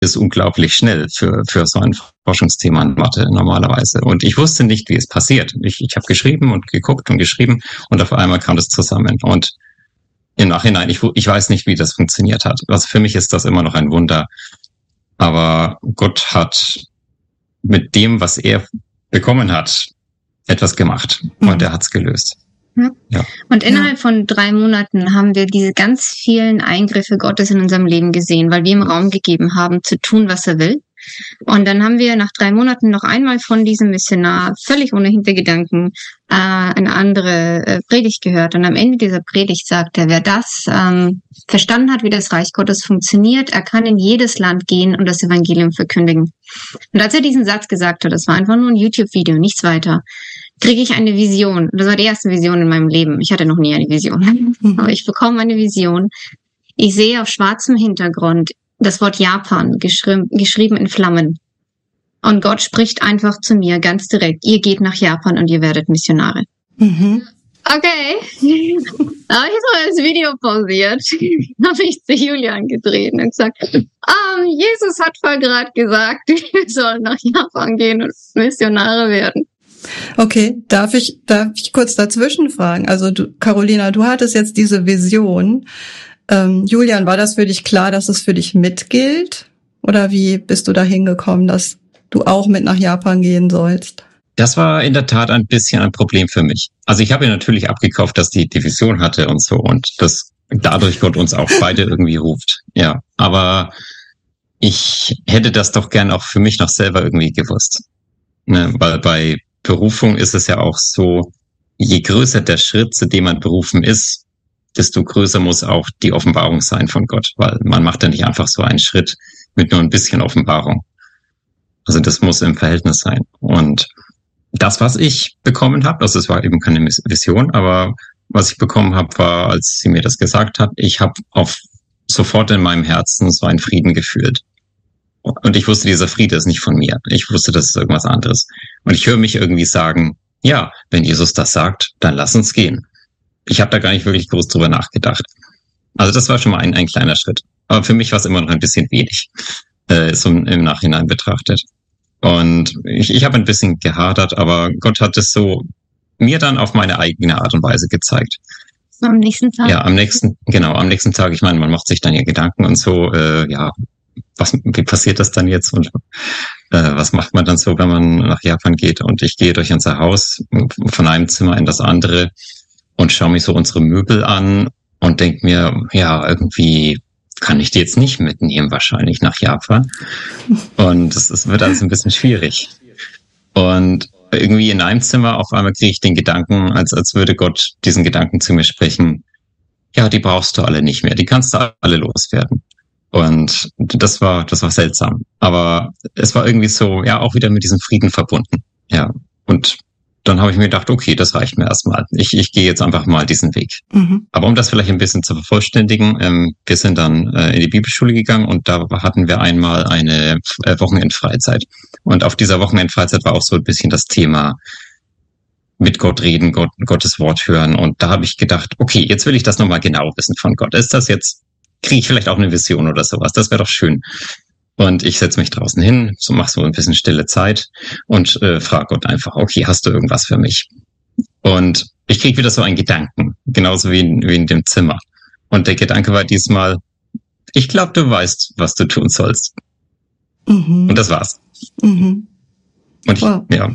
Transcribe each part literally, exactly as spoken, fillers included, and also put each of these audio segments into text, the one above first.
ist unglaublich schnell für für so ein Forschungsthema in Mathe normalerweise. Und ich wusste nicht, wie es passiert. Ich, ich habe geschrieben und geguckt und geschrieben und auf einmal kam das zusammen. Und im Nachhinein, ich, ich weiß nicht, wie das funktioniert hat. Also für mich ist das immer noch ein Wunder. Aber Gott hat mit dem, was er bekommen hat, etwas gemacht. Mhm. Und er hat es gelöst. Ja. Und innerhalb ja. von drei Monaten haben wir diese ganz vielen Eingriffe Gottes in unserem Leben gesehen, weil wir ihm Raum gegeben haben, zu tun, was er will. Und dann haben wir nach drei Monaten noch einmal von diesem Missionar völlig ohne Hintergedanken äh, eine andere äh, Predigt gehört. Und am Ende dieser Predigt sagt er, wer das ähm, verstanden hat, wie das Reich Gottes funktioniert, er kann in jedes Land gehen und das Evangelium verkündigen. Und als er diesen Satz gesagt hat, das war einfach nur ein YouTube-Video, nichts weiter, kriege ich eine Vision. Das war die erste Vision in meinem Leben. Ich hatte noch nie eine Vision. Mhm. Aber ich bekomme eine Vision. Ich sehe auf schwarzem Hintergrund das Wort Japan geschri- geschrieben in Flammen. Und Gott spricht einfach zu mir ganz direkt. Ihr geht nach Japan und ihr werdet Missionare. Mhm. Okay. Da habe ich so das Video pausiert. Habe ich zu Julian gedreht und gesagt, um, Jesus hat voll gerade gesagt, wir sollen nach Japan gehen und Missionare werden. Okay, darf ich, darf ich kurz dazwischen fragen? Also du, Carolina, du hattest jetzt diese Vision. Ähm, Julian, war das für dich klar, dass es für dich mitgilt? Oder wie bist du da hingekommen, dass du auch mit nach Japan gehen sollst? Das war in der Tat ein bisschen ein Problem für mich. Also ich habe ja natürlich abgekauft, dass die die Vision hatte und so und dass dadurch Gott uns auch beide irgendwie ruft. Ja, aber ich hätte das doch gern auch für mich noch selber irgendwie gewusst. Ne, weil bei Berufung ist es ja auch so, je größer der Schritt, zu dem man berufen ist, desto größer muss auch die Offenbarung sein von Gott, weil man macht ja nicht einfach so einen Schritt mit nur ein bisschen Offenbarung. Also das muss im Verhältnis sein. Und das, was ich bekommen habe, also es war eben keine Vision, aber was ich bekommen habe, war, als sie mir das gesagt hat, ich habe auf sofort in meinem Herzen so einen Frieden gefühlt. Und ich wusste, dieser Friede ist nicht von mir. Ich wusste, das ist irgendwas anderes. Und ich höre mich irgendwie sagen, ja, wenn Jesus das sagt, dann lass uns gehen. Ich habe da gar nicht wirklich groß drüber nachgedacht. Also das war schon mal ein, ein kleiner Schritt. Aber für mich war es immer noch ein bisschen wenig, äh, so im Nachhinein betrachtet. Und ich, ich habe ein bisschen gehadert, aber Gott hat es so mir dann auf meine eigene Art und Weise gezeigt. Am nächsten Tag? Ja, am nächsten, genau, am nächsten Tag. Ich meine, man macht sich dann ja Gedanken und so, äh, ja, was, wie passiert das dann jetzt und äh, was macht man dann so, wenn man nach Japan geht? Und ich gehe durch unser Haus von einem Zimmer in das andere und schaue mir so unsere Möbel an und denke mir, ja, irgendwie kann ich die jetzt nicht mitnehmen, wahrscheinlich nach Japan. Und es, es wird alles ein bisschen schwierig. Und irgendwie in einem Zimmer auf einmal kriege ich den Gedanken, als als würde Gott diesen Gedanken zu mir sprechen, ja, die brauchst du alle nicht mehr, die kannst du alle loswerden. Und das war, das war seltsam. Aber es war irgendwie so, ja, auch wieder mit diesem Frieden verbunden. Ja. Und dann habe ich mir gedacht, okay, das reicht mir erstmal. Ich, ich gehe jetzt einfach mal diesen Weg. Mhm. Aber um das vielleicht ein bisschen zu vervollständigen, ähm, wir sind dann äh, in die Bibelschule gegangen und da hatten wir einmal eine äh, Wochenendfreizeit. Und auf dieser Wochenendfreizeit war auch so ein bisschen das Thema mit Gott reden, Gott, Gottes Wort hören. Und da habe ich gedacht, okay, jetzt will ich das nochmal genau wissen von Gott. Ist das jetzt, kriege ich vielleicht auch eine Vision oder sowas? Das wäre doch schön. Und ich setze mich draußen hin, so mache so ein bisschen stille Zeit und äh, frage Gott einfach, okay, hast du irgendwas für mich? Und ich kriege wieder so einen Gedanken, genauso wie in, wie in dem Zimmer. Und der Gedanke war diesmal, ich glaube, du weißt, was du tun sollst. Mhm. Und das war's. Mhm. Und ich, wow. Ja.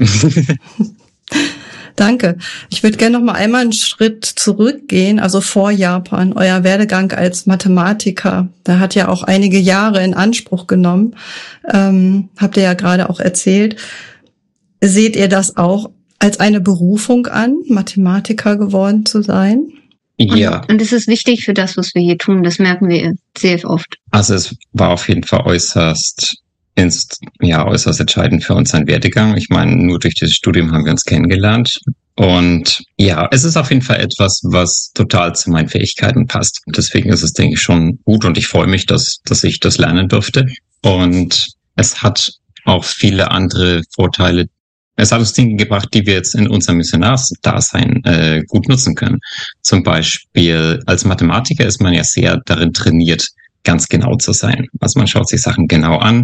Danke. Ich würde gerne noch mal einmal einen Schritt zurückgehen, also vor Japan, euer Werdegang als Mathematiker. Da hat ja auch einige Jahre in Anspruch genommen. Ähm, habt ihr ja gerade auch erzählt. Seht ihr das auch als eine Berufung an, Mathematiker geworden zu sein? Ja. Und, und es ist wichtig für das, was wir hier tun. Das merken wir sehr oft. Also es war auf jeden Fall äußerst Ist ja äußerst entscheidend für unseren Werdegang. Ich meine, nur durch dieses Studium haben wir uns kennengelernt. Und ja, es ist auf jeden Fall etwas, was total zu meinen Fähigkeiten passt. Deswegen ist es, denke ich, schon gut und ich freue mich, dass, dass ich das lernen durfte. Und es hat auch viele andere Vorteile. Es hat uns Dinge gebracht, die wir jetzt in unserem Missionarsdasein äh, gut nutzen können. Zum Beispiel als Mathematiker ist man ja sehr darin trainiert, ganz genau zu sein. Also man schaut sich Sachen genau an,